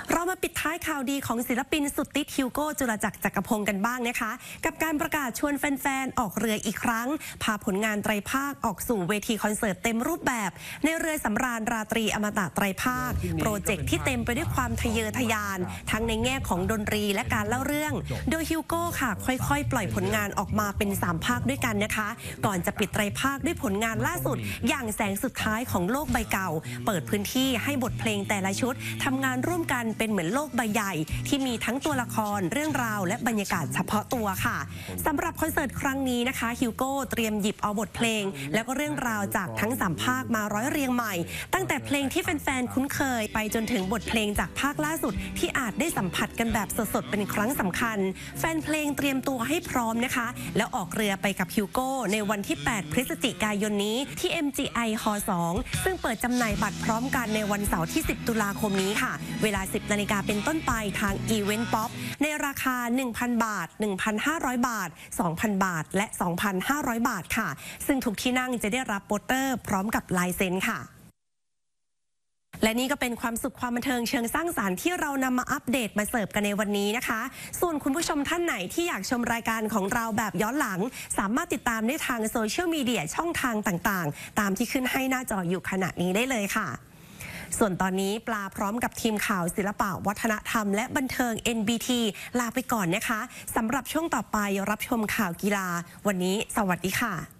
เรามาปิดท้ายข่าวดีของศิลปินสุดติดฮิวโก้จุลจักรจักรพงศ์กันบ้างนะคะกับการประกาศชวนแฟนๆออกเรืออีกครั้งพาผลงานไตรภาคออกสู่เวทีคอนเสิร์ตเต็มรูปแบบในเรือสำราญราตรีอมตะไตรภาคโปรเจกต์ที่เต็มไปด้วยความทะเยอทะยานทั้งในแง่ของดนตรีและการเล่าเรื่องโดยฮิวโก้ค่ะค่อยๆปล่อยผลงานออกมาเป็น3ภาคด้วยกันนะคะก่อนจะปิดไตรภาคด้วยผลงานล่าสุดอย่างแสงสุดท้ายของโลกใบเก่าเปิดพื้นที่ให้บทเพลงแต่ละชุดทำงานร่วมกันเป็นเหมือนโลกใบใหญ่ที่มีทั้งตัวละครเรื่องราวและบรรยากาศเฉพาะตัวค่ะสำหรับคอนเสิร์ตครั้งนี้นะคะฮิวโก้เตรียมหยิบเอาบทเพลงแล้วก็เรื่องราวจากทั้ง3ภาคมาร้อยเรียงใหม่ตั้งแต่เพลงที่แฟนๆคุ้นเคยไปจนถึงบทเพลงจากภาคล่าสุดที่อาจได้สัมผัสกันแบบสดๆเป็นครั้งสำคัญแฟนเพลงเตรียมตัวให้พร้อมนะคะแล้วออกเรือไปกับฮิวโก้ในวันที่8พฤศจิกายนนี้ที่ MGI Hall 2ซึ่งเปิดจำหน่ายบัตรพร้อมกันในวันเสาร์ที่10ตุลาคมนี้ค่ะเวลา 10 นาฬิกาเป็นต้นไปทาง Event Pop ในราคา 1,000 บาท 1,500 บาท 2,000 บาทและ 2,500 บาทค่ะซึ่งทุกที่นั่งจะได้รับโปสเตอร์พร้อมกับลายเซ็นค่ะและนี่ก็เป็นความสุขความบันเทิงเชิงสร้างสรรค์ที่เรานำมาอัปเดตมาเสิร์ฟกันในวันนี้นะคะส่วนคุณผู้ชมท่านไหนที่อยากชมรายการของเราแบบย้อนหลังสามารถติดตามได้ทางโซเชียลมีเดียช่องทางต่างๆตามที่ขึ้นให้หน้าจออยู่ขณะนี้ได้เลยค่ะส่วนตอนนี้ปลาพร้อมกับทีมข่าวศิลปะวัฒนธรรมและบันเทิง NBT ลาไปก่อนนะคะสำหรับช่วงต่อไปรับชมข่าวกีฬาวันนี้สวัสดีค่ะ